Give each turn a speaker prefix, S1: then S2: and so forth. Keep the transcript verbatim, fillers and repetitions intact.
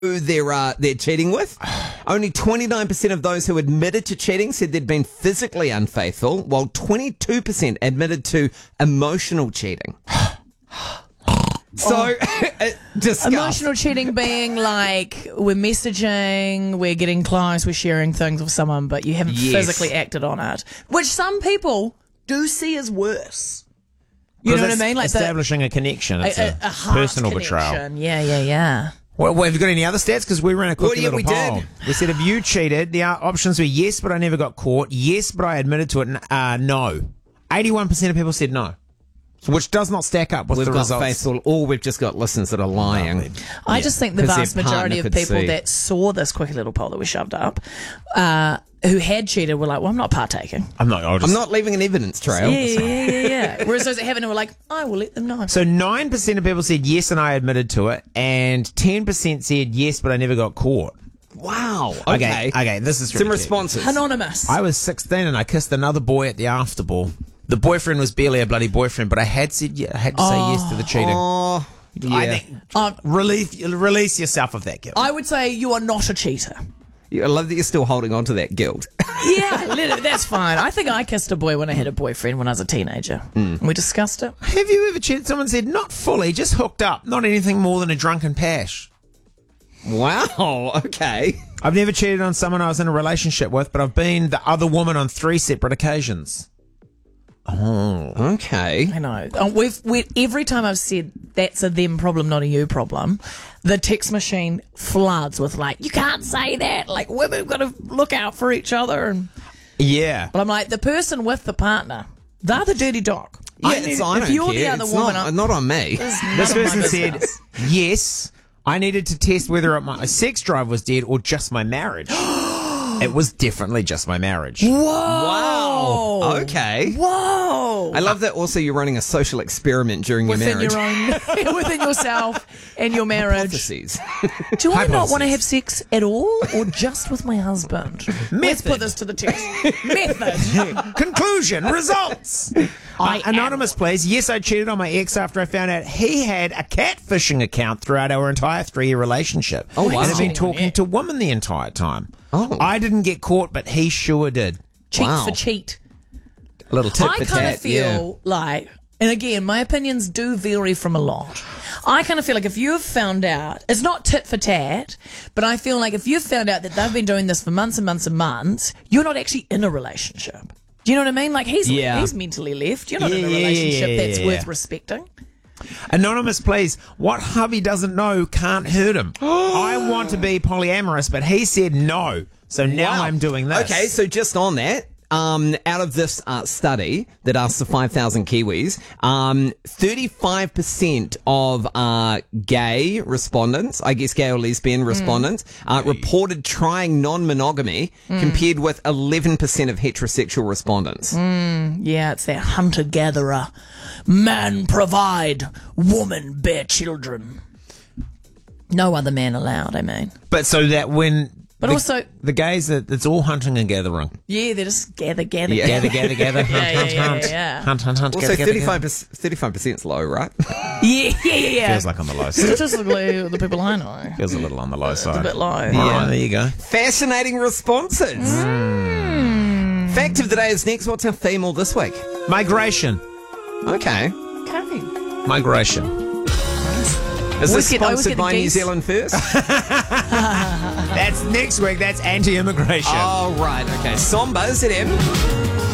S1: who they're, uh, they're cheating with. Only twenty-nine percent of those who admitted to cheating said they'd been physically unfaithful, while twenty-two percent admitted to emotional cheating. So, oh. discuss.
S2: Emotional cheating being like we're messaging, we're getting close, we're sharing things with someone, but you haven't
S1: yes.
S2: physically acted on it, which some people do see as worse. You know what I mean?
S3: Like establishing
S2: the,
S3: a connection. It's
S2: a,
S3: a,
S2: a, a
S3: personal
S2: connection.
S3: betrayal.
S2: Yeah, yeah, yeah.
S3: Well, well, have you got any other stats? Because we ran a quick
S1: well, yeah,
S3: little
S1: we
S3: poll.
S1: Did.
S3: We said, have you cheated? The options were yes, but I never got caught. Yes, but I admitted to it. And, uh, no. eighty-one percent of people said no. Which does not stack up with
S1: we've
S3: the
S1: got
S3: results.
S1: Faithful, or we've just got listeners that are lying.
S3: No,
S2: I
S3: yeah.
S2: just think the vast majority of people
S1: see.
S2: that saw this quick little poll that we shoved up, uh, who had cheated, were like, well, I'm not partaking.
S3: I'm not. I'll just...
S1: I'm not leaving an evidence trail.
S2: Yeah, yeah, yeah, yeah. Whereas those that haven't were like, I will let them know.
S3: So nine percent of people said yes and I admitted to it, and ten percent said yes but I never got caught.
S1: Wow.
S3: Okay,
S1: Okay.
S3: okay, this is
S1: Some
S3: really
S1: responses.
S2: Anonymous.
S3: I was sixteen and I kissed another boy at the after ball. The boyfriend was barely a bloody boyfriend, but I had said yeah, I had to say
S2: Oh.
S3: yes to the cheating.
S1: Oh, yeah.
S3: I think
S2: Um,
S3: release release yourself of that guilt.
S2: I would say you are not a cheater.
S1: I love that you're still holding on to that guilt.
S2: Yeah, let it- that's fine. I think I kissed a boy when I had a boyfriend when I was a teenager. Mm. We discussed it.
S3: Have you ever cheated? Someone said not fully, just hooked up, not anything more than a drunken pash.
S1: Wow. Okay.
S3: I've never cheated on someone I was in a relationship with, but I've been the other woman on three separate occasions. Oh.
S1: Okay.
S2: I know. Oh, we've, we every time I've said that's a them problem, not a you problem, the text machine floods with like, you can't say that. Like, women have got to look out for each other. And
S3: Yeah.
S2: but I'm like, the person with the partner, they're the dirty dog.
S1: Yeah,
S2: I-
S1: it's, I
S2: if
S1: don't
S2: you're
S1: care.
S2: the other
S1: It's
S2: woman,
S1: not,
S2: I'm-
S1: not on me.
S2: it's none
S3: This
S2: of my
S3: person said
S2: business.
S3: yes. I needed to test whether my sex drive was dead or just my marriage. It was definitely just my marriage.
S2: Whoa.
S1: Wow. Okay.
S2: Whoa.
S1: I love that also you're running a social experiment during your
S2: Within
S1: marriage.
S2: your own, within yourself and your marriage.
S1: Hypotheses.
S2: Do I not
S3: Hypotheses.
S2: want to have sex at all, or just with my husband? Let's put this to the test. Method.
S3: Conclusion. Results.
S2: I
S3: Uh, anonymous, please. Yes, I cheated on my ex after I found out he had a catfishing account throughout our entire three-year relationship.
S1: Oh, wow.
S3: And had been
S2: Cheating on
S3: talking
S2: it.
S3: to women the entire time.
S1: Oh.
S3: I didn't get caught, but he sure did.
S2: Cheat
S1: Wow.
S2: for cheat.
S1: A little tip
S2: I
S1: for
S2: kind of
S1: tat,
S2: feel like, and again, my opinions do vary from a lot. I kind of feel like if you have found out, it's not tit for tat, but I feel like if you've found out that they've been doing this for months and months and months, you're not actually in a relationship. Do you know what I mean? Like he's
S1: Yeah.
S2: he's mentally left. You're not in
S3: Yeah,
S2: a
S3: yeah, yeah,
S2: relationship
S3: yeah,
S2: that's
S3: yeah,
S2: worth
S3: yeah.
S2: respecting.
S3: Anonymous, please. What hubby doesn't know can't hurt him. I want to be polyamorous, but he said no. So now
S1: Wow.
S3: I'm doing this.
S1: Okay, so just on that, um, out of this uh, study that asked the five thousand Kiwis, um, thirty-five percent of uh, gay respondents, I guess gay or lesbian respondents, uh, reported trying non-monogamy compared with eleven percent of heterosexual respondents.
S2: Yeah, it's that hunter-gatherer. Man provide, woman bear children. No other man allowed, I mean.
S3: But so that when
S2: But
S3: the,
S2: also-
S3: the gays, that it's all hunting and gathering.
S2: Yeah, they just gather, gather,
S1: Yeah.
S3: Gather, gather, gather, hunt,
S2: Yeah,
S3: hunt,
S2: yeah,
S3: hunt,
S2: yeah, yeah.
S3: hunt, hunt, hunt,
S1: Also,
S3: gather, gather,
S1: thirty-five
S3: gather.
S1: percent, thirty-five percent is low, right?
S2: Yeah, yeah, yeah, yeah.
S3: Feels like on the low side.
S2: Statistically, the people I know,
S3: Feels a little on the low side.
S2: a bit low.
S3: All right, there you go.
S1: Fascinating responses. Fact of the day is next. What's our theme all this week?
S3: Migration.
S1: Okay.
S2: Okay.
S3: Migration.
S1: Is
S2: Always
S1: this
S2: get- always
S1: sponsored
S2: get the
S1: by New
S2: geese.
S1: Zealand First?
S3: That's next week. That's anti-immigration.
S1: Oh, right. Okay. Somba, is it him?